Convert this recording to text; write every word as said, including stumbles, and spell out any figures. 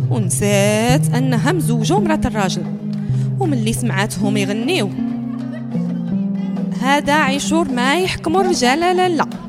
ونسات انها مزوجه مرات الراجل. وملي سمعاتهم يغنيو هذا عيشور ما يحكموا الرجال لا لا